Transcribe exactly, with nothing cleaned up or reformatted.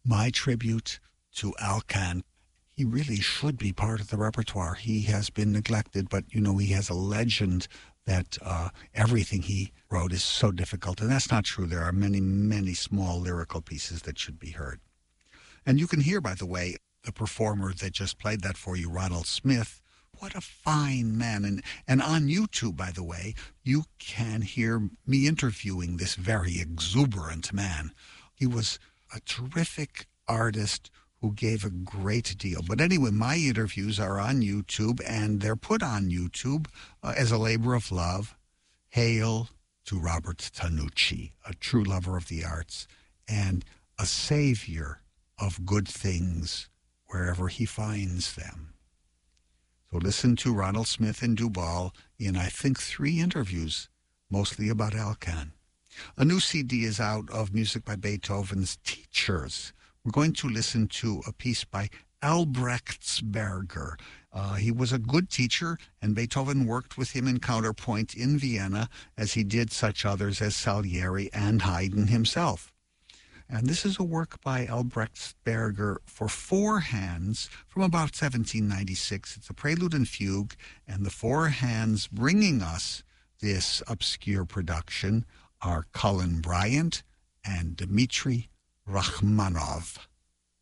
my tribute to Alkan. He really should be part of the repertoire. He has been neglected, but, you know, he has a legend that uh, everything he wrote is so difficult. And that's not true. There are many, many small lyrical pieces that should be heard. And you can hear, by the way, the performer that just played that for you, Ronald Smith. What a fine man. And, and on YouTube, by the way, you can hear me interviewing this very exuberant man. He was a terrific artist who gave a great deal. But anyway, my interviews are on YouTube, and they're put on YouTube uh, as a labor of love. Hail to Robert Tanucci, a true lover of the arts and a savior of good things wherever he finds them. So listen to Ronald Smith and Duvall in, I think, three interviews, mostly about Alkan. A new C D is out of music by Beethoven's teachers. We're going to listen to a piece by Albrechtsberger. Uh, he was a good teacher, and Beethoven worked with him in counterpoint in Vienna, as he did such others as Salieri and Haydn himself. And this is a work by Albrechtsberger for four hands from about seventeen ninety-six. It's a prelude and fugue, and the four hands bringing us this obscure production are Colin Bryant and Dmitri Rachmanov.